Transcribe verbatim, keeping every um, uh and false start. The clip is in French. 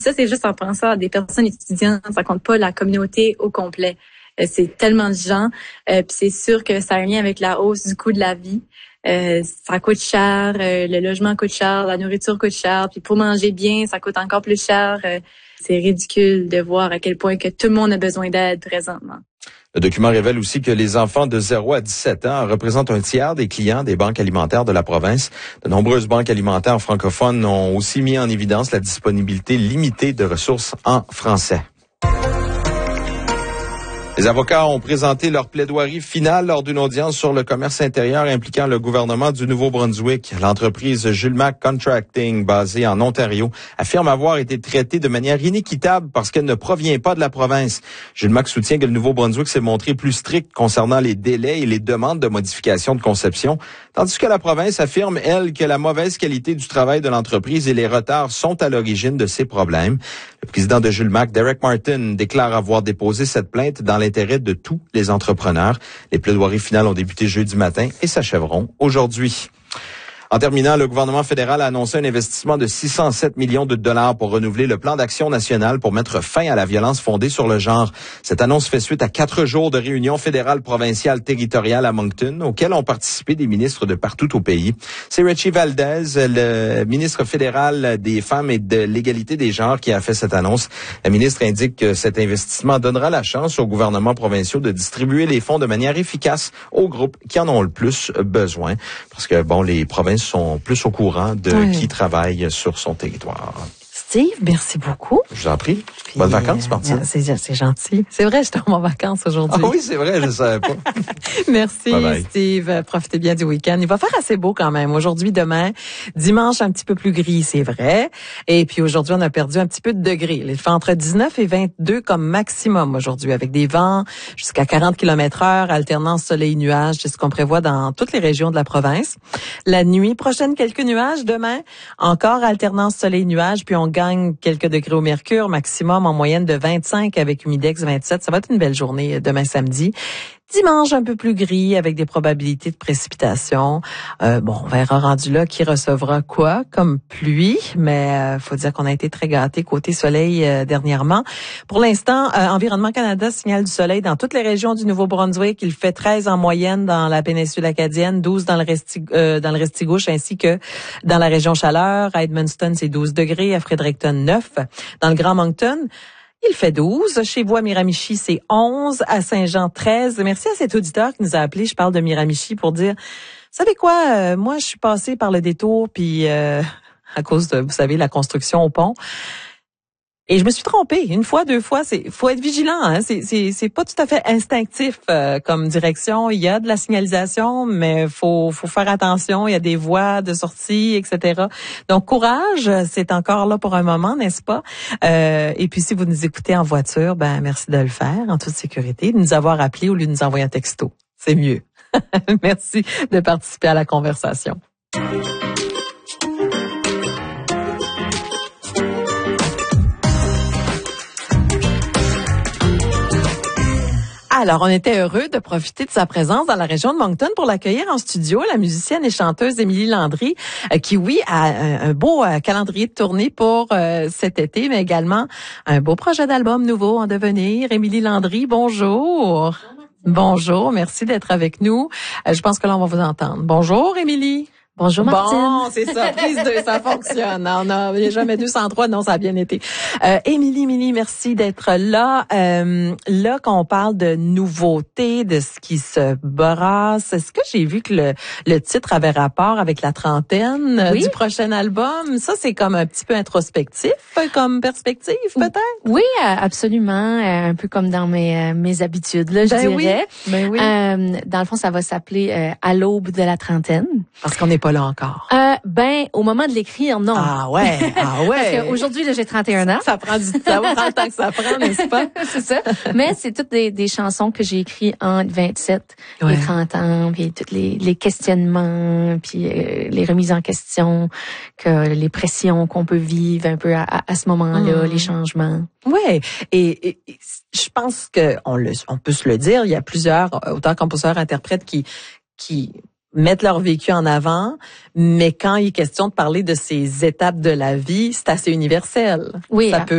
Ça, c'est juste en pensant à des personnes étudiantes, ça compte pas la communauté au complet. Euh, c'est tellement de gens, euh, puis c'est sûr que ça a un lien avec la hausse du coût de la vie. Euh, ça coûte cher, euh, le logement coûte cher, la nourriture coûte cher, puis pour manger bien, ça coûte encore plus cher. Euh, c'est ridicule de voir à quel point que tout le monde a besoin d'aide présentement. Le document révèle aussi que les enfants de zéro à dix-sept ans représentent un tiers des clients des banques alimentaires de la province. De nombreuses banques alimentaires francophones ont aussi mis en évidence la disponibilité limitée de ressources en français. Les avocats ont présenté leur plaidoirie finale lors d'une audience sur le commerce intérieur impliquant le gouvernement du Nouveau-Brunswick. L'entreprise Julemac Contracting, basée en Ontario, affirme avoir été traitée de manière inéquitable parce qu'elle ne provient pas de la province. Julemac soutient que le Nouveau-Brunswick s'est montré plus strict concernant les délais et les demandes de modification de conception, tandis que la province affirme, elle, que la mauvaise qualité du travail de l'entreprise et les retards sont à l'origine de ces problèmes. Le président de Julemac, Derek Martin, déclare avoir déposé cette plainte dans l'intérêt de tous les entrepreneurs. Les plaidoiries finales ont débuté jeudi matin et s'achèveront aujourd'hui. En terminant, le gouvernement fédéral a annoncé un investissement de six cent sept millions de dollars pour renouveler le plan d'action national pour mettre fin à la violence fondée sur le genre. Cette annonce fait suite à quatre jours de réunions fédérales, provinciales, territoriales à Moncton, auxquelles ont participé des ministres de partout au pays. C'est Richie Valdez, le ministre fédéral des Femmes et de l'égalité des genres, qui a fait cette annonce. La ministre indique que cet investissement donnera la chance aux gouvernements provinciaux de distribuer les fonds de manière efficace aux groupes qui en ont le plus besoin. Parce que, bon, les provinces sont plus au courant de oui. qui travaille sur son territoire. Steve, merci beaucoup. Je vous en prie. Puis, bonnes vacances, Martine. Euh, c'est, c'est gentil. C'est vrai, je tombe en vacances aujourd'hui. Ah oui, c'est vrai, je ne savais pas. Merci, bye bye. Steve. Profitez bien du week-end. Il va faire assez beau quand même. Aujourd'hui, demain, dimanche, un petit peu plus gris, c'est vrai. Et puis aujourd'hui, on a perdu un petit peu de degrés. Il fait entre dix-neuf et vingt-deux comme maximum aujourd'hui, avec des vents jusqu'à quarante kilomètres heure, alternance soleil-nuage. C'est ce qu'on prévoit dans toutes les régions de la province. La nuit prochaine, quelques nuages. Demain, encore alternance soleil-nuage, puis on gagne quelques degrés au mercure, maximum en moyenne de vingt-cinq avec humidex vingt-sept. Ça va être une belle journée demain samedi. Dimanche, un peu plus gris avec des probabilités de précipitation. Euh, bon, on verra rendu là qui recevra quoi comme pluie, mais euh, faut dire qu'on a été très gâtés côté soleil euh, dernièrement. Pour l'instant, euh, Environnement Canada signale du soleil dans toutes les régions du Nouveau-Brunswick. Il fait treize en moyenne dans la péninsule acadienne, douze dans le Resti, euh, dans le Restigouche ainsi que dans la région Chaleur. À Edmundston, c'est douze degrés. À Fredericton, neuf. Dans le Grand Moncton, il fait douze. Chez vous, à Miramichi, c'est onze. À Saint-Jean, treize. Merci à cet auditeur qui nous a appelé. Je parle de Miramichi pour dire, vous savez quoi, euh, moi, je suis passée par le détour, puis euh, à cause de, vous savez, la construction au pont. Et je me suis trompée. Une fois, deux fois, c'est faut être vigilant. Hein? C'est, c'est, c'est pas tout à fait instinctif euh, comme direction. Il y a de la signalisation, mais faut, faut faire attention. Il y a des voies de sortie, et cetera. Donc, courage, c'est encore là pour un moment, n'est-ce pas? Euh, et puis, si vous nous écoutez en voiture, ben merci de le faire en toute sécurité, de nous avoir appelé au lieu de nous envoyer un texto. C'est mieux. Merci de participer à la conversation. Alors, on était heureux de profiter de sa présence dans la région de Moncton pour l'accueillir en studio, la musicienne et chanteuse Émilie Landry, euh, qui, oui, a un, un beau euh, calendrier de tournée pour euh, cet été, mais également un beau projet d'album nouveau en devenir. Émilie Landry, bonjour. Bonjour, merci d'être avec nous. Euh, je pense que là, on va vous entendre. Bonjour, Émilie. Bonjour Martine. Bon, c'est ça, prise deux, ça fonctionne. On a, il n'y a jamais deux cent trois, non, ça a bien été. Euh, Émilie, Émilie, merci d'être là. Euh, là, quand on parle de nouveautés, de ce qui se brasse, est-ce que j'ai vu que le, le titre avait rapport avec la trentaine oui. du prochain album? Ça, c'est comme un petit peu introspectif, comme perspective, peut-être? Oui, absolument. Un peu comme dans mes, mes habitudes, là, je ben dirais. Oui. Ben oui. Euh, dans le fond, ça va s'appeler euh, À l'aube de la trentaine. Parce qu'on n'est pas là encore. Euh, ben, au moment de l'écrire, non. Ah ouais, ah ouais. Parce qu'aujourd'hui, là, j'ai trente et un ans. Ça prend du temps, ça prend le temps que ça prend, n'est-ce pas? C'est ça. Mais c'est toutes des, des chansons que j'ai écrites entre vingt-sept ouais. et trente ans, puis tous les, les questionnements, puis euh, les remises en question, que les pressions qu'on peut vivre un peu à, à, à ce moment-là, mmh. les changements. Ouais, et, et, et je pense que on le, on peut se le dire, il y a plusieurs auteurs, compositeurs, interprètes qui qui mettent leur vécu en avant, mais quand il est question de parler de ces étapes de la vie, c'est assez universel. Oui. Ça peut